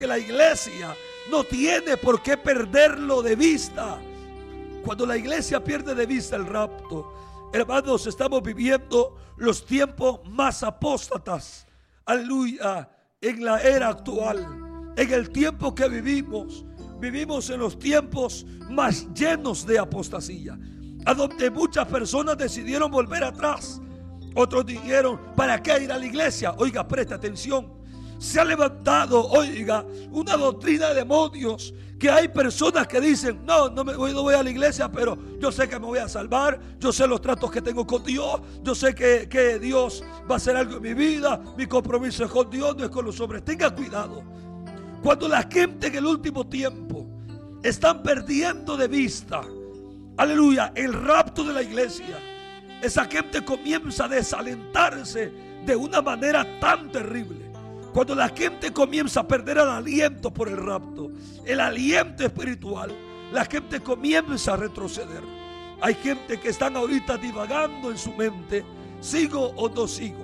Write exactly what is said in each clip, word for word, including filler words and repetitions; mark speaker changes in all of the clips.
Speaker 1: que la iglesia no tiene por qué perderlo de vista. Cuando la iglesia pierde de vista el rapto, hermanos, estamos viviendo los tiempos más apóstatas, aleluya, en la era actual. En el tiempo que vivimos, vivimos en los tiempos más llenos de apostasía, a donde muchas personas decidieron volver atrás. Otros dijeron, ¿para qué ir a la iglesia? Oiga, presta atención. Se ha levantado, oiga, una doctrina de demonios, que hay personas que dicen, no, no, me voy, no voy a la iglesia, pero yo sé que me voy a salvar, yo sé los tratos que tengo con Dios, yo sé que, que Dios va a hacer algo en mi vida, mi compromiso es con Dios, no es con los hombres. Tenga cuidado. Cuando la gente en el último tiempo están perdiendo de vista, aleluya, el rapto de la iglesia, esa gente comienza a desalentarse de una manera tan terrible. Cuando la gente comienza a perder el aliento por el rapto, el aliento espiritual, la gente comienza a retroceder. Hay gente que están ahorita divagando en su mente, ¿sigo o no sigo?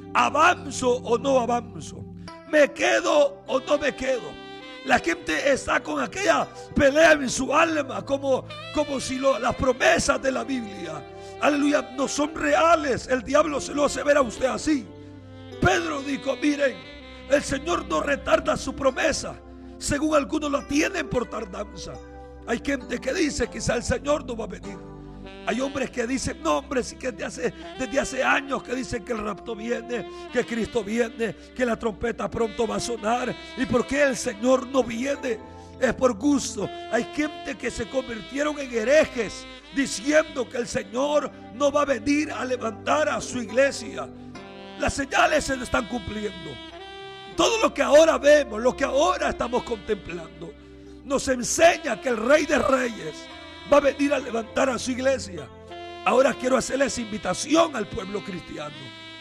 Speaker 1: ¿Avanzo o no avanzo? ¿Me quedo o no me quedo? La gente está con aquella pelea en su alma, como, como si lo, las promesas de la Biblia, aleluya, no son reales. El diablo se lo hace ver a usted así. Pedro dijo, miren, el Señor no retarda su promesa, según algunos la tienen por tardanza. Hay gente que dice, quizá el Señor no va a venir. Hay hombres que dicen, no, hombre, sí que desde hace, desde hace años que dicen que el rapto viene, que Cristo viene, que la trompeta pronto va a sonar. ¿Y por qué el Señor no viene? Es por gusto. Hay gente que se convirtieron en herejes, diciendo que el Señor no va a venir a levantar a su iglesia. Las señales se están cumpliendo. Todo lo que ahora vemos, lo que ahora estamos contemplando, nos enseña que el Rey de Reyes va a venir a levantar a su iglesia. Ahora quiero hacerles invitación al pueblo cristiano,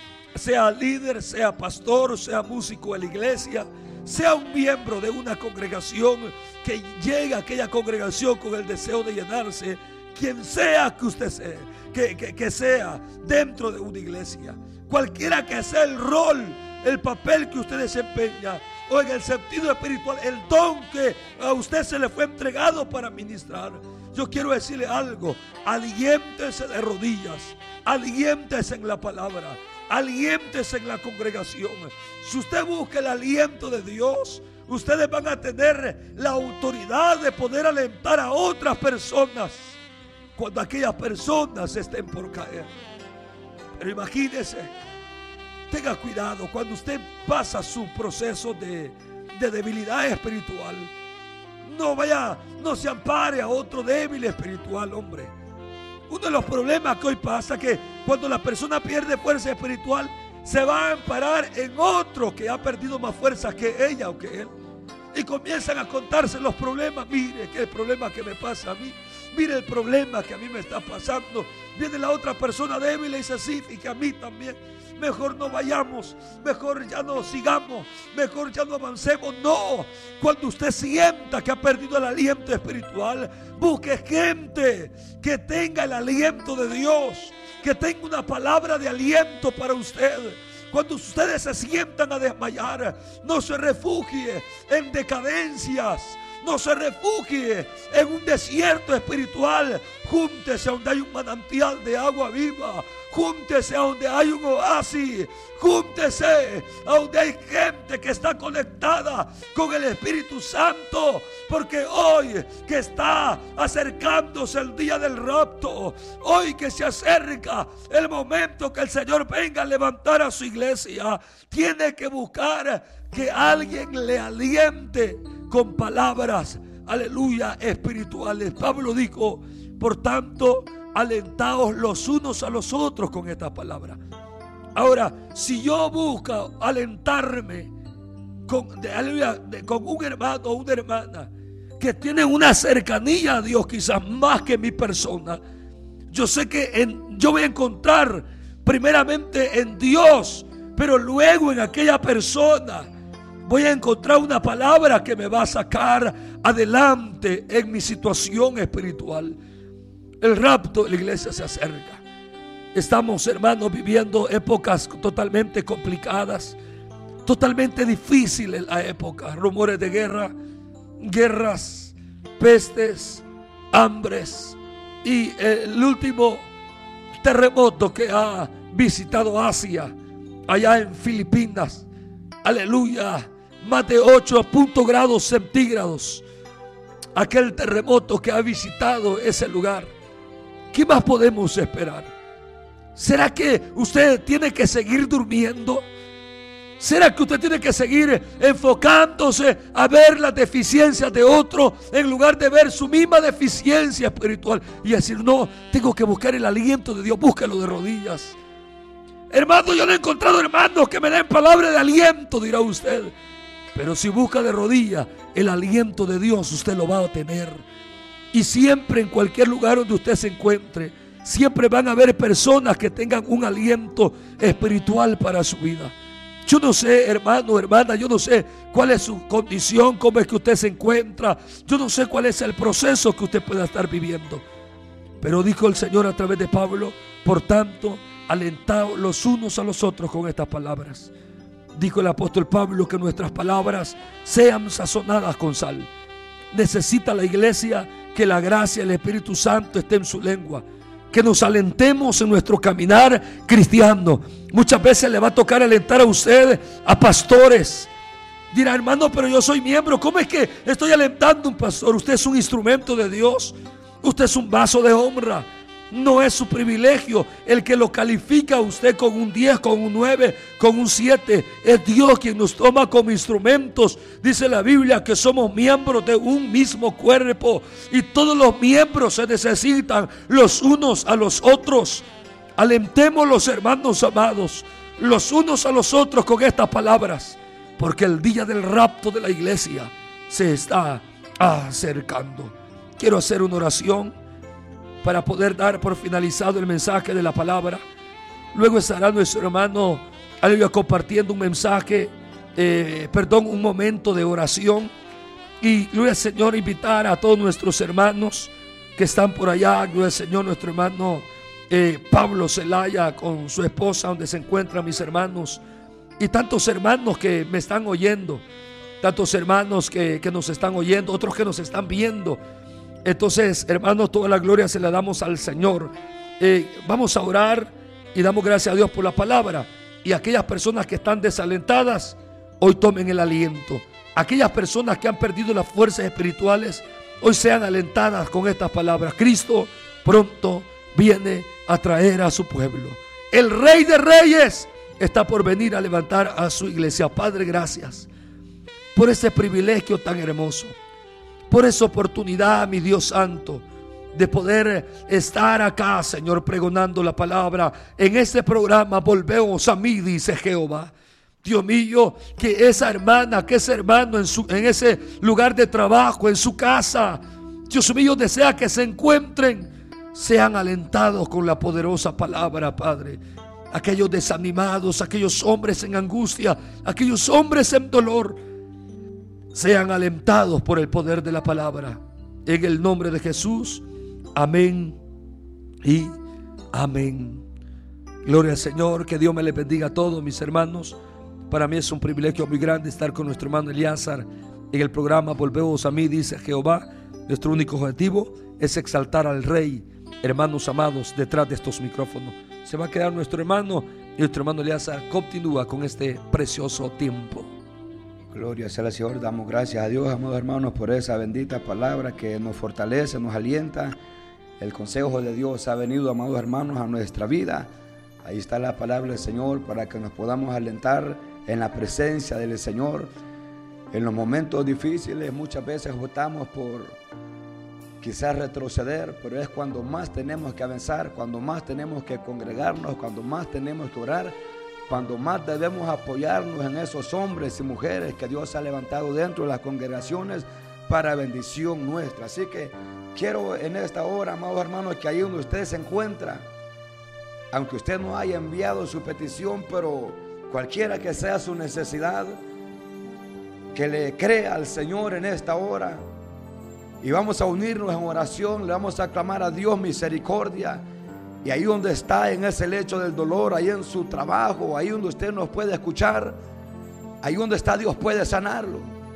Speaker 1: sea líder, sea pastor, sea músico de la iglesia, sea un miembro de una congregación, que llegue a aquella congregación con el deseo de llenarse, quien sea que usted sea, que, que, que sea dentro de una iglesia, cualquiera que sea el rol, el papel que usted desempeña, o en el sentido espiritual, el don que a usted se le fue entregado para ministrar. Yo quiero decirle algo: aliéntese de rodillas, aliéntese en la palabra, aliéntese en la congregación. Si usted busca el aliento de Dios, ustedes van a tener la autoridad de poder alentar a otras personas cuando aquellas personas estén por caer. Pero imagínese, tenga cuidado cuando usted pasa su proceso de, de debilidad espiritual. No vaya, no se ampare a otro débil espiritual, hombre. Uno de los problemas que hoy pasa es que cuando la persona pierde fuerza espiritual, se va a amparar en otro que ha perdido más fuerza que ella o que él. Y comienzan a contarse los problemas. Mire, que el problema que me pasa a mí. Mire el problema que a mí me está pasando. Viene la otra persona débil y dice, sí, y que a mí también. Mejor no vayamos, mejor ya no sigamos, mejor ya no avancemos. No, cuando usted sienta que ha perdido el aliento espiritual, busque gente que tenga el aliento de Dios, que tenga una palabra de aliento para usted. Cuando ustedes se sientan a desmayar, no se refugie en decadencias, no se refugie en un desierto espiritual. Júntese a donde hay un manantial de agua viva. Júntese a donde hay un oasis. Júntese a donde hay gente que está conectada con el Espíritu Santo. Porque hoy que está acercándose el día del rapto, hoy que se acerca el momento que el Señor venga a levantar a su iglesia, tiene que buscar que alguien le aliente con palabras, aleluya, espirituales. Pablo dijo, por tanto, alentaos los unos a los otros con esta palabra. Ahora, si yo busco alentarme con, de, aleluya, de, con un hermano o una hermana que tienen una cercanía a Dios, quizás más que mi persona, yo sé que en, yo voy a encontrar primeramente en Dios, pero luego en aquella persona voy a encontrar una palabra que me va a sacar adelante en mi situación espiritual. El rapto de la iglesia se acerca. Estamos, hermanos, viviendo épocas totalmente complicadas. totalmente difícil en la época. Rumores de guerra, guerras, pestes, hambres. Y el último terremoto que ha visitado Asia, allá en Filipinas, aleluya, más de ocho grados centígrados. Aquel terremoto que ha visitado ese lugar. ¿Qué más podemos esperar? ¿Será que usted tiene que seguir durmiendo? ¿Será que usted tiene que seguir enfocándose a ver las deficiencias de otro en lugar de ver su misma deficiencia espiritual y decir, no, tengo que buscar el aliento de Dios? Búsquelo de rodillas. Hermano, yo no he encontrado hermanos que me den palabra de aliento, dirá usted. Pero si busca de rodillas, el aliento de Dios usted lo va a tener. Y siempre, en cualquier lugar donde usted se encuentre, siempre van a haber personas que tengan un aliento espiritual para su vida. Yo no sé, hermano, hermana, yo no sé cuál es su condición, cómo es que usted se encuentra. Yo no sé cuál es el proceso que usted pueda estar viviendo. Pero dijo el Señor a través de Pablo, por tanto, alentaos los unos a los otros con estas palabras. Dijo el apóstol Pablo que nuestras palabras sean sazonadas con sal. Necesita la iglesia que la gracia del Espíritu Santo esté en su lengua, que nos alentemos en nuestro caminar cristiano. Muchas veces le va a tocar alentar a usted a pastores. Dirá, hermano, pero yo soy miembro, ¿cómo es que estoy alentando a un pastor? Usted es un instrumento de Dios, usted es un vaso de honra. No es su privilegio. El que lo califica a usted con un diez, con un nueve, con un siete, es Dios quien nos toma como instrumentos. Dice la Biblia que somos miembros de un mismo cuerpo y todos los miembros se necesitan los unos a los otros. Alentemos, los hermanos amados, los unos a los otros con estas palabras, porque el día del rapto de la iglesia se está acercando. Quiero hacer una oración para poder dar por finalizado el mensaje de la palabra. Luego estará nuestro hermano aleluya, compartiendo un mensaje, eh, perdón, un momento de oración. Y gloria al Señor, invitar a todos nuestros hermanos que están por allá. Gloria al Señor, nuestro hermano eh, Pablo Zelaya con su esposa, donde se encuentran mis hermanos. Y tantos hermanos que me están oyendo, tantos hermanos que, que nos están oyendo, otros que nos están viendo. Entonces, hermanos, toda la gloria se la damos al Señor. Eh, vamos a orar y damos gracias a Dios por la palabra. Y aquellas personas que están desalentadas, hoy tomen el aliento. Aquellas personas que han perdido las fuerzas espirituales, hoy sean alentadas con estas palabras. Cristo pronto viene a traer a su pueblo. El Rey de Reyes está por venir a levantar a su iglesia. Padre, gracias por ese privilegio tan hermoso, por esa oportunidad, mi Dios santo, de poder estar acá, Señor, pregonando la palabra. En este programa, volvemos a mí, dice Jehová. Dios mío, que esa hermana, que ese hermano en, su, en ese lugar de trabajo, en su casa, Dios mío, desea que se encuentren, sean alentados con la poderosa palabra, Padre. Aquellos desanimados, aquellos hombres en angustia, aquellos hombres en dolor, sean alentados por el poder de la palabra. En el nombre de Jesús, amén y amén. Gloria al Señor, que Dios me le bendiga a todos mis hermanos. Para mí es un privilegio muy grande estar con nuestro hermano Eliazar en el programa Volvemos a mí, dice Jehová. Nuestro único objetivo es exaltar al Rey. Hermanos amados, detrás de estos micrófonos se va a quedar nuestro hermano, y nuestro hermano Eliazar continúa con este precioso tiempo.
Speaker 2: Gloria sea al Señor, damos gracias a Dios, amados hermanos, por esa bendita palabra que nos fortalece, nos alienta. El consejo de Dios ha venido, amados hermanos, a nuestra vida. Ahí está la palabra del Señor para que nos podamos alentar en la presencia del Señor. En los momentos difíciles muchas veces optamos por quizás retroceder, pero es cuando más tenemos que avanzar, cuando más tenemos que congregarnos, cuando más tenemos que orar, cuando más debemos apoyarnos en esos hombres y mujeres que Dios ha levantado dentro de las congregaciones para bendición nuestra. Así que quiero en esta hora, amados hermanos, que ahí donde usted se encuentra, aunque usted no haya enviado su petición, pero cualquiera que sea su necesidad, que le crea al Señor en esta hora, y vamos a unirnos en oración, le vamos a clamar a Dios misericordia. Y ahí donde está, en ese lecho del dolor, ahí en su trabajo, ahí donde usted nos puede escuchar, ahí donde está Dios puede sanarlo,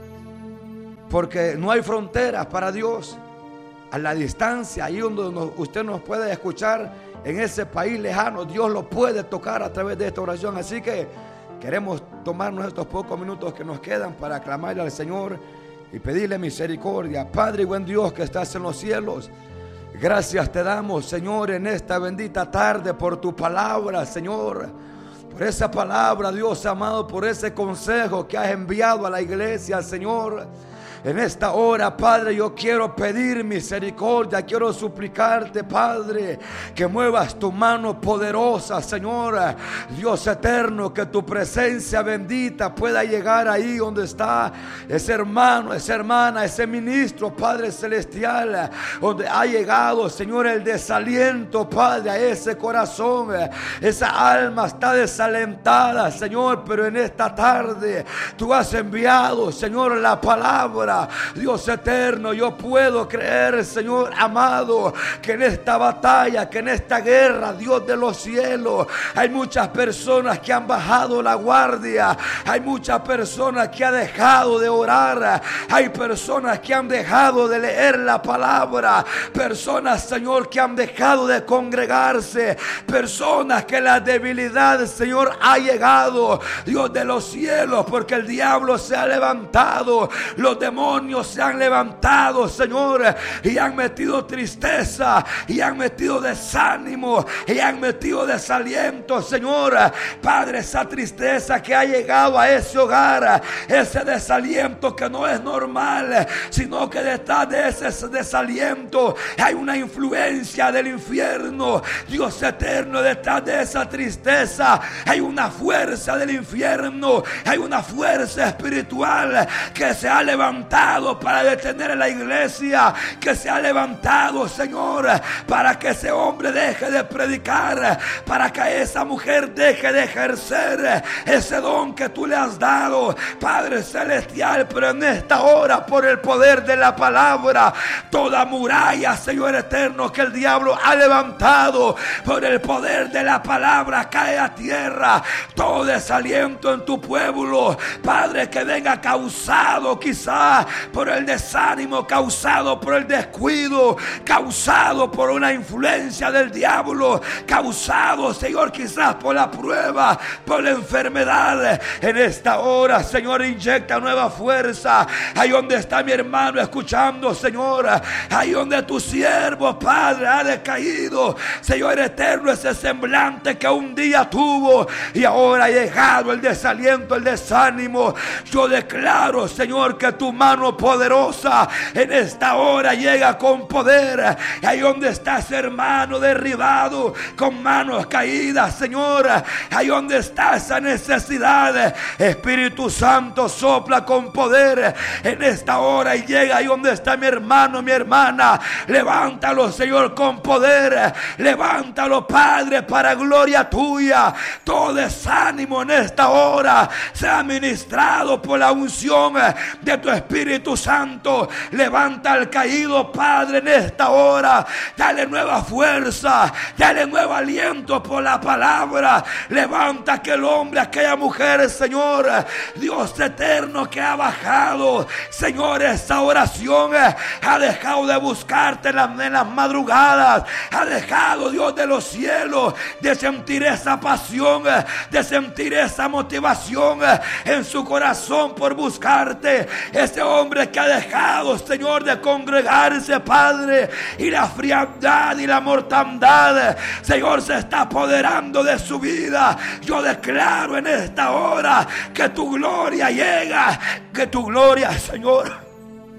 Speaker 2: porque no hay fronteras para Dios. A la distancia, ahí donde nos, usted nos puede escuchar, en ese país lejano, Dios lo puede tocar a través de esta oración. Así que queremos tomarnos estos pocos minutos que nos quedan para clamarle al Señor y pedirle misericordia. Padre y buen Dios que estás en los cielos, gracias te damos, Señor, en esta bendita tarde por tu palabra, Señor, por esa palabra, Dios amado, por ese consejo que has enviado a la iglesia, Señor. En esta hora, Padre, yo quiero pedir misericordia, quiero suplicarte, Padre, que muevas tu mano poderosa, Señor, Dios eterno, que tu presencia bendita pueda llegar ahí donde está ese hermano, esa hermana, ese ministro, Padre celestial, donde ha llegado, Señor, el desaliento, Padre, a ese corazón. Esa alma está desalentada, Señor, pero en esta tarde tú has enviado, Señor, la palabra. Dios eterno, yo puedo creer, Señor amado, que en esta batalla, que en esta guerra, Dios de los cielos, hay muchas personas que han bajado la guardia, hay muchas personas que han dejado de orar, hay personas que han dejado de leer la palabra, personas, Señor, que han dejado de congregarse, personas que la debilidad, Señor, ha llegado, Dios de los cielos, porque el diablo se ha levantado, los demonios se han levantado, Señor, y han metido tristeza, y han metido desánimo, y han metido desaliento, Señor. Padre, esa tristeza que ha llegado a ese hogar, ese desaliento que no es normal, sino que detrás de ese desaliento hay una influencia del infierno. Dios eterno, detrás de esa tristeza hay una fuerza del infierno, hay una fuerza espiritual que se ha levantado para detener a la iglesia, que se ha levantado, Señor, para que ese hombre deje de predicar, para que esa mujer deje de ejercer ese don que tú le has dado, Padre celestial. Pero en esta hora, por el poder de la palabra, toda muralla, Señor eterno, que el diablo ha levantado, por el poder de la palabra cae a tierra. Todo desaliento en tu pueblo, Padre, que venga causado quizá por el desánimo, causado por el descuido, causado por una influencia del diablo, causado, Señor, quizás por la prueba, por la enfermedad. En esta hora, Señor, inyecta nueva fuerza. Ahí donde está mi hermano escuchando, Señor, ahí donde tu siervo, Padre, ha decaído, Señor eterno, ese semblante que un día tuvo y ahora ha llegado el desaliento, el desánimo. Yo declaro, Señor, que tu mano poderosa en esta hora llega con poder. Ahí donde estás, hermano, derribado, con manos caídas, Señor, ahí donde está esa necesidad, Espíritu Santo sopla con poder en esta hora y llega ahí donde está mi hermano, mi hermana. Levántalo, Señor, con poder. Levántalo, Padre, para gloria tuya. Todo desánimo en esta hora sea ministrado por la unción de tu Espíritu Santo. Levanta al caído, Padre, en esta hora. Dale nueva fuerza, dale nuevo aliento por la palabra. Levanta aquel hombre, aquella mujer, Señor, Dios eterno, que ha bajado, Señor, esa oración, ha dejado de buscarte en las, en las madrugadas, ha dejado, Dios de los cielos, de sentir esa pasión, de sentir esa motivación en su corazón por buscarte. Ese hombre que ha dejado, Señor, de congregarse, Padre, y la frialdad y la mortandad, Señor, se está apoderando de su vida. Yo declaro en esta hora que tu gloria llega, que tu gloria, Señor,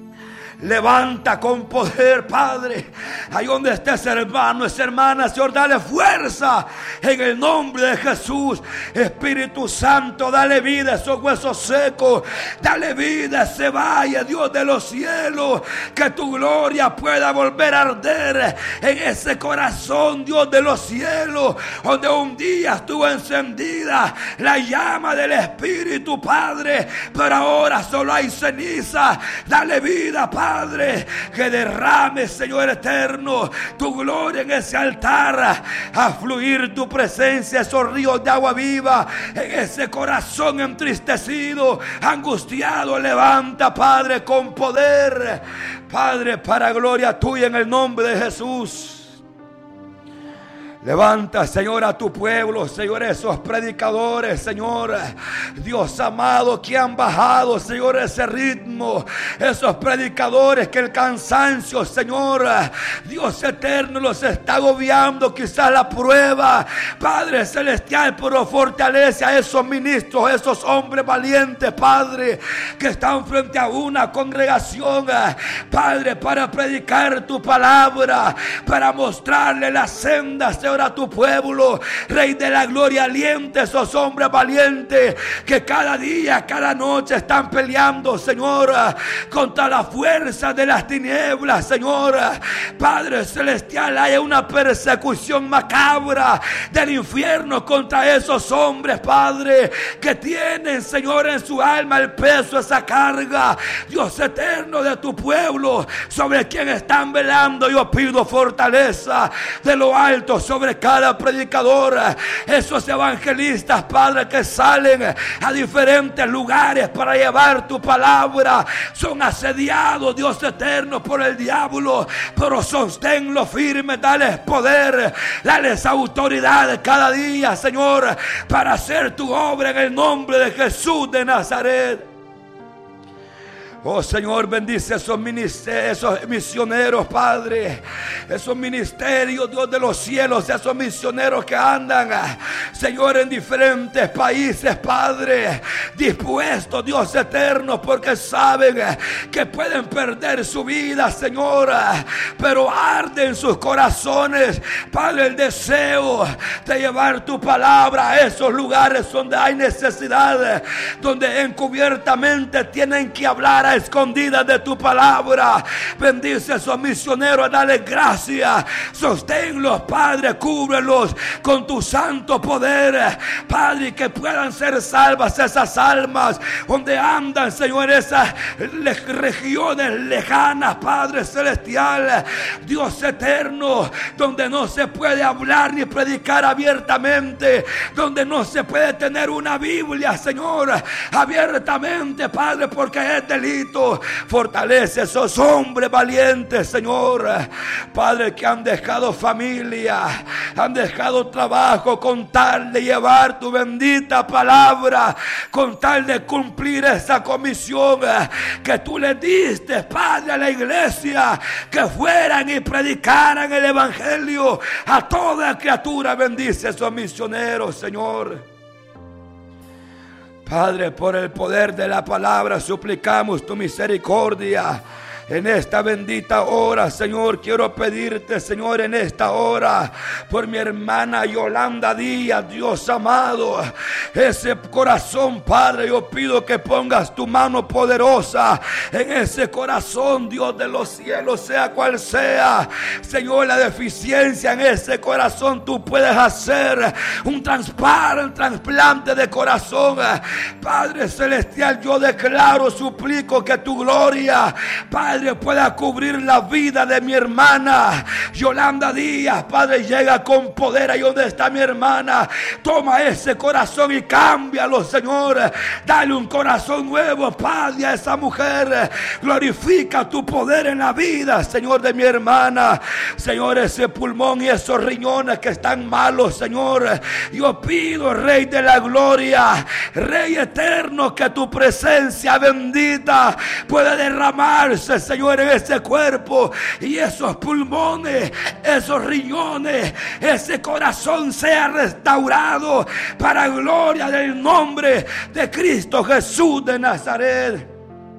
Speaker 2: levanta con poder, Padre. Ahí donde esté ese hermano, esa hermana, Señor, dale fuerza en el nombre de Jesús. Espíritu Santo, dale vida a esos huesos secos, dale vida a ese valle, Dios de los cielos. Que tu gloria pueda volver a arder en ese corazón, Dios de los cielos, donde un día estuvo encendida la llama del Espíritu, Padre, pero ahora solo hay ceniza. Dale vida, Padre,
Speaker 1: Padre, que derrame, Señor eterno, tu gloria en ese altar, a fluir tu presencia, esos ríos de agua viva, en ese corazón entristecido, angustiado. Levanta, Padre, con poder, Padre, para gloria tuya, en el nombre de Jesús. Levanta, Señor, a tu pueblo, Señor, esos predicadores, Señor, Dios amado, que han bajado, Señor, ese ritmo. Esos predicadores que el cansancio, Señor, Dios eterno, los está agobiando. Quizás la prueba, Padre celestial, pero fortalece a esos ministros, esos hombres valientes, Padre, que están frente a una congregación, Padre, para predicar tu palabra, para mostrarle la senda, Señor, a tu pueblo. Rey de la gloria, aliente a esos hombres valientes que cada día, cada noche están peleando, Señor, contra la fuerza de las tinieblas, Señor. Padre celestial, hay una persecución macabra del infierno contra esos hombres, Padre, que tienen, Señor, en su alma el peso, esa carga, Dios eterno, de tu pueblo, sobre quien están velando. Yo pido fortaleza de lo alto sobre cada predicador, esos evangelistas, Padre, que salen a diferentes lugares para llevar tu palabra. Son asediados, Dios eterno, por el diablo, pero sosténlo firme, dales poder, dales autoridad cada día, Señor, para hacer tu obra en el nombre de Jesús de Nazaret. Oh Señor, bendice esos ministerios, esos misioneros, Padre, esos ministerios, Dios de los cielos, esos misioneros que andan, Señor, en diferentes países, Padre, dispuestos, Dios eterno, porque saben que pueden perder su vida, Señor, pero arde en sus corazones, Padre, el deseo de llevar tu palabra a esos lugares donde hay necesidad, donde encubiertamente tienen que hablar a escondidas de tu palabra. Bendice a esos misioneros, dale gracia, sosténlos, Padre, cúbrelos con tu santo poder, Padre, que puedan ser salvas esas almas donde andan, Señor, esas regiones lejanas, Padre celestial, Dios eterno, donde no se puede hablar ni predicar abiertamente, donde no se puede tener una Biblia, Señor, abiertamente, Padre, porque es delito. Fortalece a esos hombres valientes, Señor, Padre, que han dejado familia, han dejado trabajo con tal de llevar tu bendita palabra, con tal de cumplir esa comisión que tú le diste, Padre, a la iglesia, que fueran y predicaran el evangelio a toda criatura. Bendice a esos misioneros, Señor. Padre, por el poder de la palabra suplicamos tu misericordia. En esta bendita hora, Señor, quiero pedirte, Señor, en esta hora, por mi hermana Yolanda Díaz, Dios amado, ese corazón, Padre, yo pido que pongas tu mano poderosa en ese corazón, Dios de los cielos, sea cual sea, Señor, la deficiencia en ese corazón, tú puedes hacer un trasplante, un trasplante de corazón, Padre celestial. Yo declaro, suplico que tu gloria, Padre, pueda cubrir la vida de mi hermana Yolanda Díaz, Padre. Llega con poder ahí donde está mi hermana, toma ese corazón y cámbialo, Señor, dale un corazón nuevo, Padre, a esa mujer. Glorifica tu poder en la vida, Señor, de mi hermana, Señor, ese pulmón y esos riñones que están malos, Señor, yo pido, Rey de la gloria, Rey eterno, que tu presencia bendita pueda derramarse, Señor, en ese cuerpo y esos pulmones, esos riñones, ese corazón sea restaurado para gloria del nombre de Cristo Jesús de Nazaret.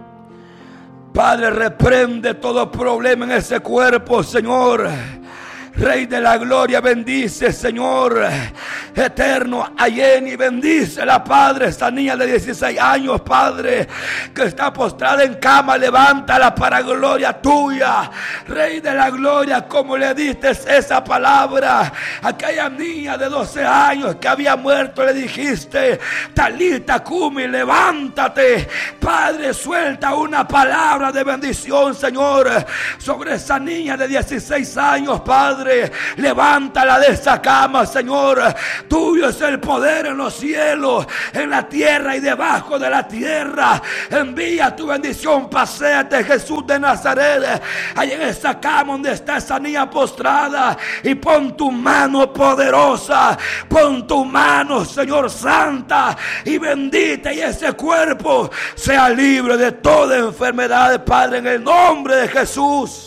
Speaker 1: Padre, reprende todo problema en ese cuerpo, Señor.
Speaker 2: Rey de la gloria, bendice, Señor eterno, a Jenny, bendícela, Padre, esta niña de dieciséis años, Padre, que está postrada en cama, levántala para gloria tuya. Rey de la gloria, como le diste esa palabra a aquella niña de doce años que había muerto, le dijiste: Talita cumi, levántate. Padre, suelta una palabra de bendición, Señor, sobre esa niña de dieciséis años, Padre. Levántala de esa cama, Señor. Tuyo es el poder en los cielos, en la tierra y debajo de la tierra. Envía tu bendición, paséate, Jesús de Nazaret, ahí en esa cama donde está esa niña postrada, y pon tu mano poderosa, pon tu mano, Señor, santa y bendita, y ese cuerpo sea libre de toda enfermedad, Padre, en el nombre de Jesús.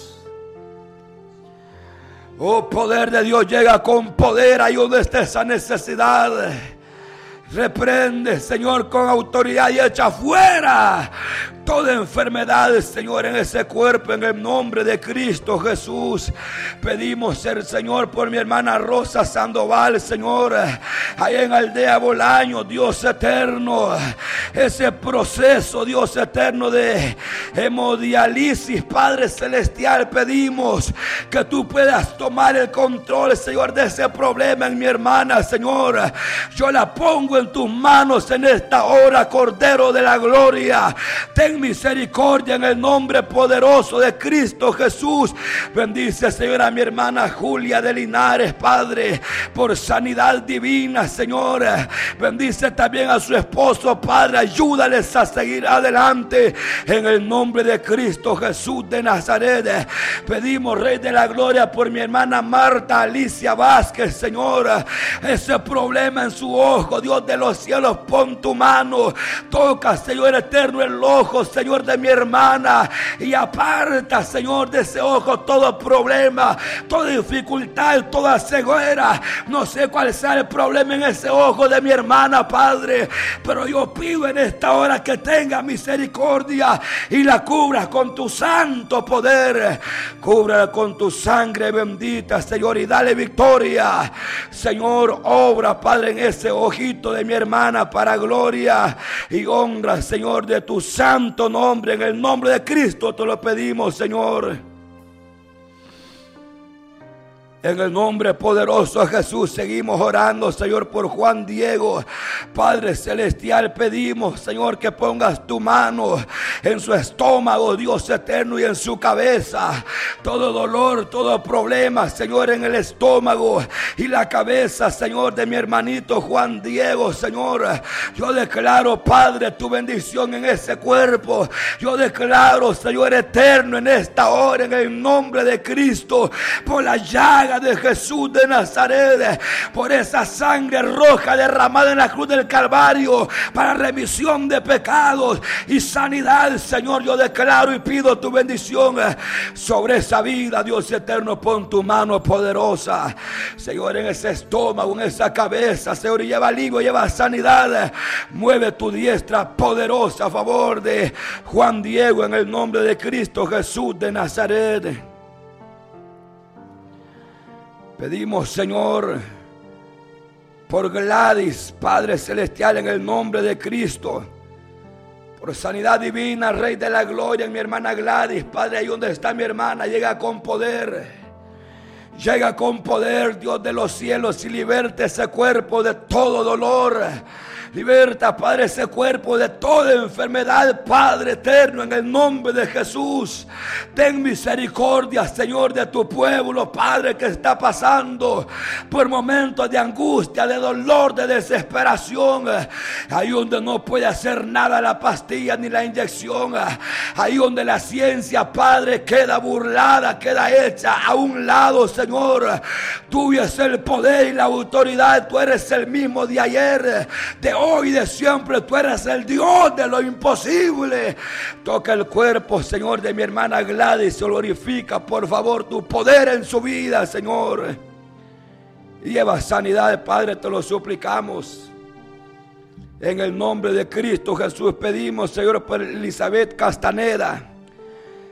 Speaker 2: Oh, poder de Dios, llega con poder ahí donde está esa necesidad. Reprende, Señor, con autoridad y echa fuera toda enfermedad, Señor, en ese cuerpo, en el nombre de Cristo Jesús. Pedimos ser, Señor, por mi hermana Rosa Sandoval, Señor, allá en Aldea Bolaño, Dios eterno, ese proceso, Dios eterno, de hemodiálisis, Padre celestial, pedimos que tú puedas tomar el control, Señor, de ese problema en mi hermana, Señor. Yo la pongo en tus manos en esta hora, Cordero de la gloria. Ten misericordia en el nombre poderoso de Cristo Jesús. Bendice, Señor, a mi hermana Julia de Linares, Padre, por sanidad divina, Señor. Bendice también a su esposo, Padre. Ayúdales a seguir adelante en el nombre de Cristo Jesús de Nazaret. Pedimos, Rey de la gloria, por mi hermana Marta Alicia Vázquez, Señor. Ese problema en su ojo, Dios de los cielos, pon tu mano, toca, Señor eterno, el ojo, Señor, de mi hermana, y aparta, Señor, de ese ojo todo problema, toda dificultad, toda ceguera. No sé cuál sea el problema en ese ojo de mi hermana, Padre, pero yo pido en esta hora que tenga misericordia y la cubras con tu santo poder. Cúbrala con tu sangre bendita, Señor, y dale victoria. Señor, obra, Padre, en ese ojito de mi hermana para gloria y honra, Señor, de tu santo nombre. En el nombre de Cristo te lo pedimos, Señor. En el nombre poderoso de Jesús seguimos orando, Señor, por Juan Diego. Padre celestial, pedimos, Señor, que pongas tu mano en su estómago, Dios eterno, y en su cabeza. Todo dolor, todo problema, Señor, en el estómago y la cabeza, Señor, de mi hermanito Juan Diego, Señor. Yo declaro, Padre, tu bendición en ese cuerpo. Yo declaro, Señor eterno, en esta hora, en el nombre de Cristo, por la llaga de Jesús de Nazaret, por esa sangre roja derramada en la cruz del Calvario para remisión de pecados y sanidad, Señor. Yo declaro y pido tu bendición sobre esa vida, Dios eterno. Pon tu mano poderosa, Señor, en ese estómago, en esa cabeza, Señor, y lleva alivio, lleva sanidad. Mueve tu diestra poderosa a favor de Juan Diego, en el nombre de Cristo Jesús de Nazaret. Pedimos, Señor, por Gladys, Padre celestial, en el nombre de Cristo, por sanidad divina, Rey de la gloria, en mi hermana Gladys, Padre, ahí donde está mi hermana, llega con poder, llega con poder, Dios de los cielos, y liberta ese cuerpo de todo dolor. Liberta, Padre, ese cuerpo de toda enfermedad, Padre eterno, en el nombre de Jesús. Ten misericordia, Señor, de tu pueblo, Padre, que está pasando por momentos de angustia, de dolor, de desesperación. Ahí donde no puede hacer nada la pastilla ni la inyección. Ahí donde la ciencia, Padre, queda burlada, queda hecha a un lado, Señor. Tuyo es el poder y la autoridad. Tú eres el mismo de ayer, de hoy y de siempre. Tú eres el Dios de lo imposible. Toca el cuerpo, Señor, de mi hermana Gladys. Glorifica, por favor, tu poder en su vida, Señor. Y lleva sanidad, Padre, te lo suplicamos. En el nombre de Cristo Jesús pedimos, Señor, por Elizabeth Castaneda.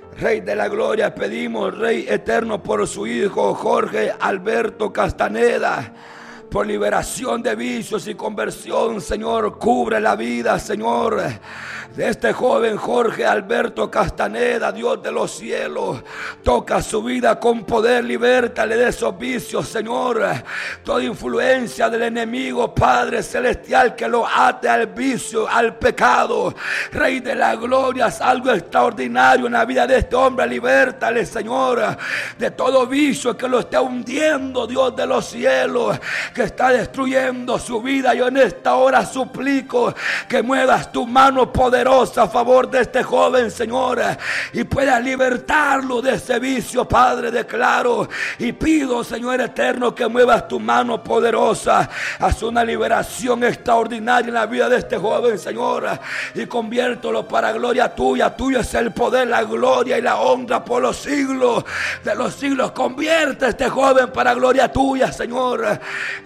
Speaker 2: Rey de la gloria, pedimos, Rey eterno, por su hijo Jorge Alberto Castaneda, por liberación de vicios y conversión, Señor. Cubre la vida, Señor, de este joven Jorge Alberto Castaneda, Dios de los cielos. Toca su vida con poder, libértale de esos vicios, Señor. Toda influencia del enemigo, Padre celestial, que lo ate al vicio, al pecado. Rey de la gloria, es algo extraordinario en la vida de este hombre. Libértale, Señor, de todo vicio que lo está hundiendo, Dios de los cielos, que está destruyendo su vida. Yo en esta hora suplico que muevas tu mano poderosa a favor de este joven, Señor, y puedas libertarlo de ese vicio, Padre. Declaro y pido, Señor eterno, que muevas tu mano poderosa. Haz una liberación extraordinaria en la vida de este joven, Señor, y conviértelo para gloria tuya. Tuyo es el poder, la gloria y la honra por los siglos de los siglos. Convierte a este joven para gloria tuya, Señor.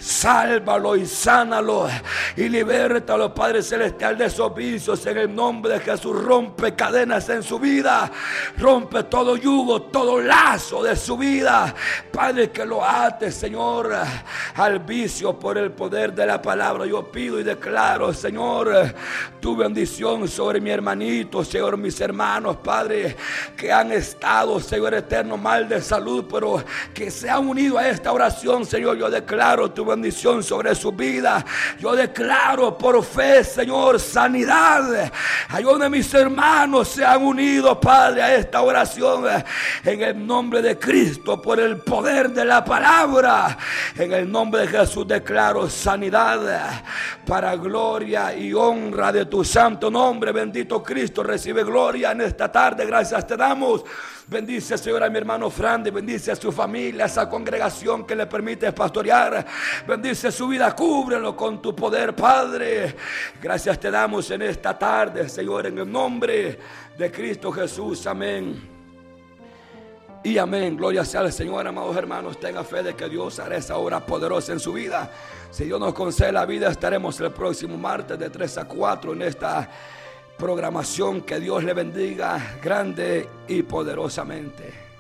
Speaker 2: Sálvalo y sánalo y libértalo, Padre celestial, de esos vicios en el nombre de Jesús. Rompe cadenas en su vida, rompe todo yugo, todo lazo de su vida, Padre, que lo ate, Señor, al vicio por el poder de la palabra. Yo pido y declaro, Señor, tu bendición sobre mi hermanito, Señor, mis hermanos, Padre, que han estado, Señor eterno, mal de salud, pero que se han unido a esta oración, Señor. Yo declaro tu bendición sobre su vida. Yo declaro por fe, Señor, sanidad. Hay uno de mis hermanos se han unido, Padre, a esta oración en el nombre de Cristo, por el poder de la palabra. En el nombre de Jesús declaro sanidad para gloria y honra de tu santo nombre. Bendito Cristo, recibe gloria en esta tarde. Gracias te damos. Bendice, Señor, a mi hermano Frande. Bendice a su familia, a esa congregación que le permite pastorear. Bendice su vida, cúbrelo con tu poder, Padre. Gracias te damos en esta tarde, Señor, en el nombre de Cristo Jesús. Amén y amén. Gloria sea al Señor. Amados hermanos, tenga fe de que Dios hará esa obra poderosa en su vida. Si Dios nos concede la vida, estaremos el próximo martes de tres a cuatro en esta programación. Que Dios le bendiga grande y poderosamente.